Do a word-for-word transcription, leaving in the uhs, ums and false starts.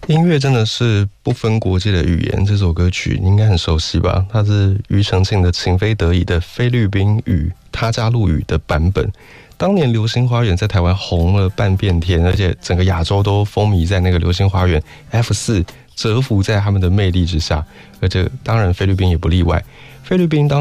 音乐真的是不分国界的语言，这首歌曲你应该很熟悉吧？它是庾澄庆的《情非得已》的菲律宾语他加祿语的版本。当年《流星花园》在台湾红了半边天，而且整个亚洲都风靡在那个《流星花园》F 四折服在他们的魅力之下，而且当然菲律宾也不例外。菲律宾当